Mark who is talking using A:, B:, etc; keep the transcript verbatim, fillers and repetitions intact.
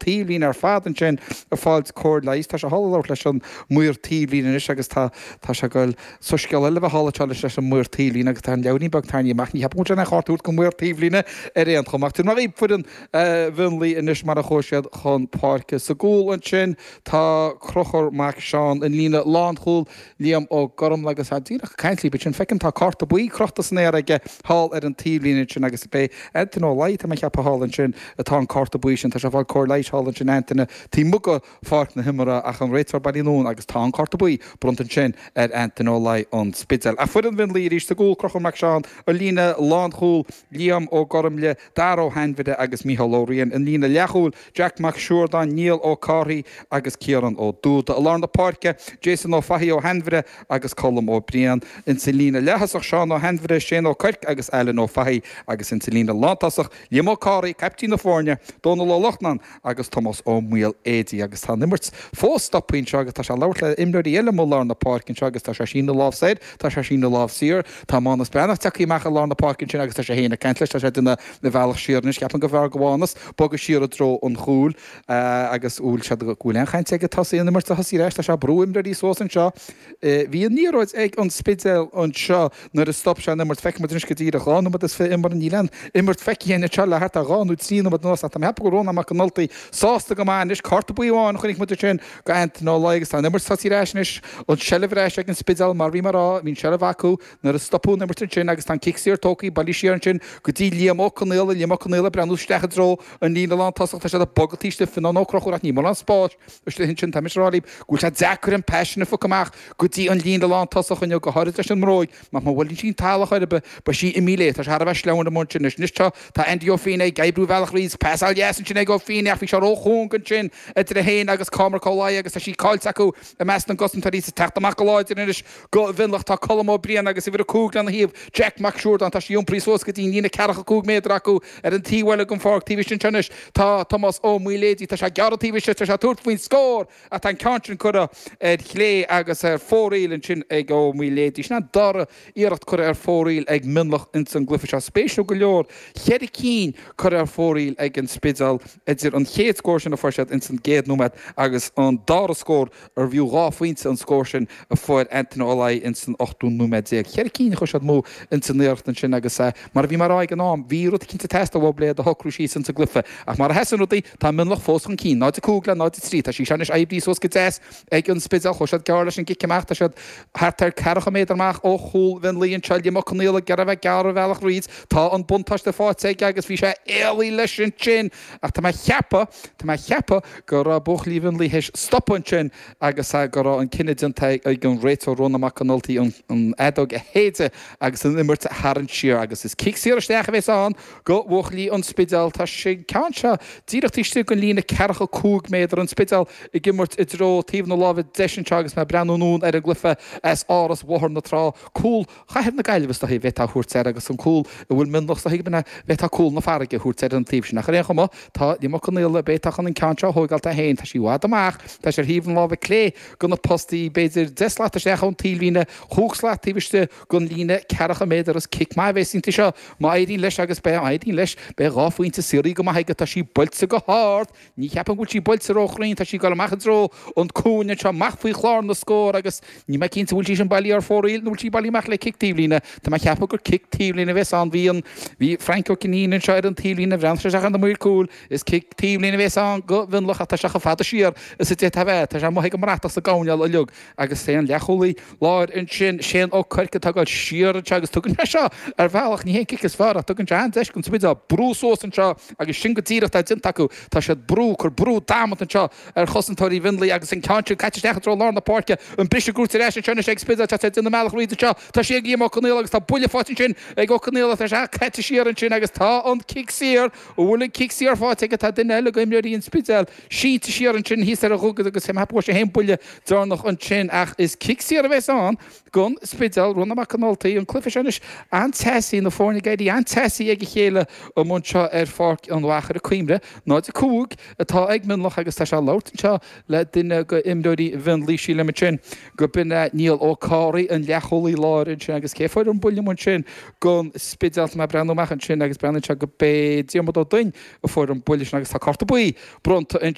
A: tíomhlín ar fad an sin ar fáilt cóir leis tá se hallá leis an muir tíomhlín is agus tá tá se goil susceil eile bh hála leis leis an muir tíomhlín agus tá leabhní bagtainní amach ní heapú na cháút go muir tíomhlíne ar réon chumach tú mar í fuan bhunlí inis mar a chóisiad chun páirce sa gúil an sin tá crochar mac seán in lína lánthúil líam ó gom legus a díach caiintlí be sin fecinn tá carta buí crochtas néir aige hall ar an tíomhlíne sin agus bé Antain ó leit me cheappa hálan sin atá an carta buí sin tá se bháil cóir leis hálan sin Antainna tí muga fárt na himara ach an réitrar bailíún agus tá an carta buí bruntan sin ar Antain ó lei an spidzel. A fuan bhín lí ríéis sa gúil crochar mac seán ar lína lánthúil líam ó gom le daró hainmhide agus míhallóíonn in lína leachúil Jack Mac Siúrdan Níl ó Cáí agus Ciaran ó Dúda a lár na páirce Jason ó Faí ó Hanmhide agus Colm ó Brian in sa lína lehasach seán ó Hanmhide sin ó Corc agus Ellen ó Faí agus in sa lína látasach Liam ó Cáí Captain of Fórne Donal ó Lochnan agus Thomas ó Muil Édi agus tá nimmert fós stoppaín se agus tá se leir imreirí eile mó lár na páircin se agus tá se sin na láh said tá se sin na láh siar tá mánas benach teí meach a lár na páircin sin agus tá sé héna ceintlis tá sé duna na bhealach siarnis ceapan go bhar gohánas bogus siar a dro an chúl agus úil se goúlein chaint ag tasí nimmert a hasí rééis tá se brú imreirí sós an seo hí níróid ag an spidzel an seo nar a stop se nimmert feic mat go dtíí a gána is fé immer an ílen immert feici se le het a gáú tí mat nó a heb goróna amach an noltaí sásta go máin is carta buáin chunig mu sin go ent ná leigus tá nimmert satíréisnis an sellhreis ag an spidzel mar bhí marrá hín se bhaú nar a stopú nimmert sin agus tá kicksíir tóí bailí siar sin go dtí líam cannéile líam cannéile brenn stechadró an lína lá tasach se a bogatíiste fin an ócrochú ní mar an spáit iste hin sin tamisrálí gúil se decur an peisina fu goach go dtí an lína lá tasach an go háir an mróid má má bhfuil sin talach be ba sí i mílé a se a bheith lein am sin nistá tá endío féna gaibbrú bhealach rís peáil yes an sin go féine ach fi se róún gan sin a héin agus cámar choláid agus a sí cáil acu a me an gosantarí sa teachtamach goláid in is go bhinlach tá colm ó Brian agus i bhar cúglan na híomh Jack Mac Siúrdan tá síún prísós go dtí lína cecha cúg méidir acu ar an tíhile go fátíh sin tenis tá Thomas ó Muilédí tá se geartíh se se tuairta faoin scór a tá cantin chura ar chlé agus ar fóríil an sin ag ó Muilédí sinna dara íirecht chur ar fóríil ag minlach in san glufa se spéisiú go leor chead cín chur ar fóríil ag an spidal idir an chéad scóir sin a forsead in san géad nómad agus an dara scór ar bhiú ráfuointe an scóir sin a fuir Antain ó lei in san ochtú nómad déag. Chead cín chu sead mó in san néirt an sin agus mar bhí mar aig an nám bhí rud cinnta testa bh bliad a hocrú sí san sa glufa ach mar hesan rutaí tá minlach fós an cín náid a cúgla náid a trí tá sí seanis aibdí sós go déas ag an spidal chu sead gearla sin gicimeachta sead hartar cecha méidirach ó chúl bhín líon seilí mo cannéla gar a bheith gar a bhealach ríd tá an buntáiste fáte agus bhí sé éalaí leis sin sin ach tá cheappa tá cheappa go ra buchlíhann lí héis stoppain sin agus go rá an cinedionta ag an réitó rónach anoltaí an édog a héide agus an immert haran siar agus is kicksíar stecha bheits an go bhuachlí an spidal tá sé ceanse díireachtíiste go lína cecha cúg méidir an spidal i gimmert i dro tíomh na lábh deisian agus me brenúún ar a glufa as áras bhhar na rá cúl chahead na gaiilehs a hí bheit chuúirte agus an cúl a bhfuil minach a hibanna bheit cúl na farige chuúirte an tíb sin nach récha má tá dí mo cannéile bétachan an ceanse hógáil a héin tá sí bhád amach tá sé híomh lábh clé gon na postí beidir deslá a secha an tílína chúgslatíiste gon lína cecha méidir as kick mai bhéisinnta seo má éín leis agus be éín leis be ráfuointe sií go maithaige tá sí bolsa go háart ní cheapan bhúil sí bolsa róchraín tá sí go machchró an cúne se machfuí chlár na scór agus ní me cinnta bhúil sí an bailí ar fóríil nó sí bailí meach le kicktílína tá cheappa gur kicktílína bheits an bhíon hí Franco Cinín seir an tílína bhreantra seach an na múir cúil is kicktílína bheits an go bhinlach tá secha fada siar is dé a bheith tá sé mthaigh marachtas a gáineal a leog agus sé an lecholaí láir in sin sin ó chuirce tá gáil siar agus tugann me seo ar bhealach ní hé kickas fara tugann dean deis gon spid a brúsós an seo agus sin go tíireach tá din taú tá sé brú chur brú dámat an seo ar chosantóirí vinlaí agus an canú caiite decha lá na páirce an brise grúta éis sena sé spid in na meach ríide seo tá sé gí má canéil agus tá bulle fáin sin ag go canéile tá se caiite siar an sin agus tá an kicksíar ó bhfuil kicksíar fáte tá duine eile go imreirí an spidal sí siar an sin hí ar a rugad agus sem hapó sé hen bulle dánach an sin ach is kicksíar a bheits an gon spidal runna má canoltaí an clufa senis an teí na fórna gaidí an teí ag chéile ó mún seo ar fác an bhachar a cuimre náid a cúg atá ag minlach agus tá se láirtan seo le duine go imdóí bhin lí sí le sin go bin níl ó cáí an lecholaí láir sin agus céfáid an bulle mún sin gon spidal me brenn meach an sin agus brenn se go bé diamadó dain a fór an bulle agus tá carta buí bronta